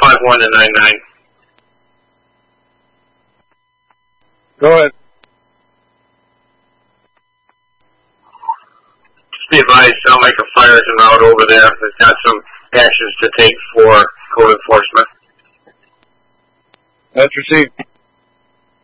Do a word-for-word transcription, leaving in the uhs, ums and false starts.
five one to nine nine. Go ahead. Just be advised, I'll make a fire en route over there. They've got some actions to take for code enforcement. That's received.